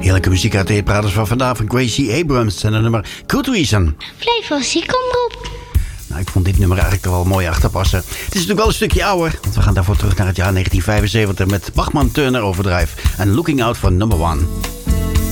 Heerlijke muziek uit de hitparades van vandaag van Gracie Abrams en het nummer Good Reason. Blijf wel ziek, omroep. Nou, ik vond dit nummer eigenlijk wel mooi achterpassen. Het is natuurlijk wel een stukje ouder, want we gaan daarvoor terug naar het jaar 1975 met Bachman Turner Overdrive en Looking Out for Number One.